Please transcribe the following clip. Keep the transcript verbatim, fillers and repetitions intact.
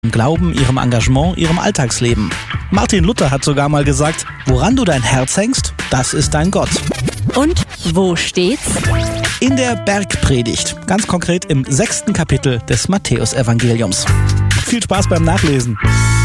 Glauben, ihrem Engagement, ihrem Alltagsleben. Martin Luther hat sogar mal gesagt, woran du dein Herz hängst, das ist dein Gott. Und wo steht's? In der Bergpredigt, ganz konkret im sechsten Kapitel des Matthäusevangeliums. Viel Spaß beim Nachlesen.